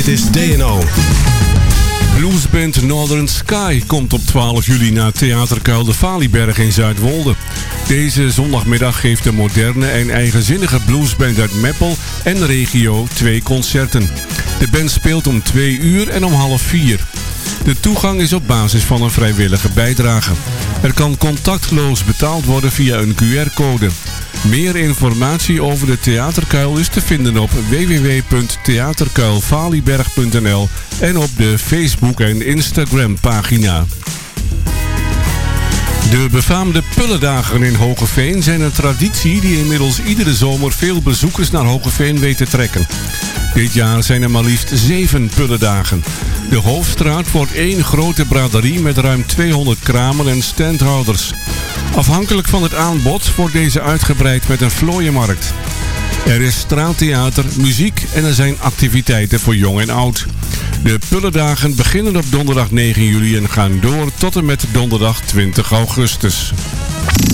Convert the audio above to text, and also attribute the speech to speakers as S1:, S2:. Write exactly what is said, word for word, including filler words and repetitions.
S1: Dit is D en O.
S2: Bluesband Northern Sky komt op twaalf juli naar Theaterkuil de Valieberg in Zuidwolde. Deze zondagmiddag geeft de moderne en eigenzinnige bluesband uit Meppel en de regio twee concerten. De band speelt om twee uur en om half vier. De toegang is op basis van een vrijwillige bijdrage. Er kan contactloos betaald worden via een Q R-code. Meer informatie over de Theaterkuil is te vinden op w w w punt theaterkuilvalieberg punt n l en op de Facebook- en Instagram-pagina. De befaamde Pullendagen in Hoogeveen zijn een traditie die inmiddels iedere zomer veel bezoekers naar Hoogeveen weet te trekken. Dit jaar zijn er maar liefst zeven Pullendagen. De Hoofdstraat wordt één grote braderie met ruim tweehonderd kramen en standhouders. Afhankelijk van het aanbod wordt deze uitgebreid met een vlooienmarkt. Er is straattheater, muziek en er zijn activiteiten voor jong en oud. De Pullendagen beginnen op donderdag negen juli en gaan door tot en met donderdag twintig augustus.